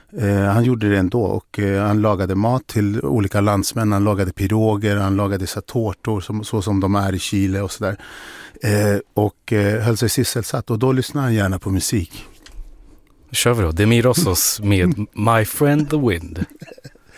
Han gjorde det ändå och han lagade mat till olika landsmän. Han lagade piroger, han lagade så tårtor så som de är i Chile och sådär. Och höll sig sysselsatt och då lyssnade han gärna på musik. Kör vi då, Demi Rossos med My Friend the Wind.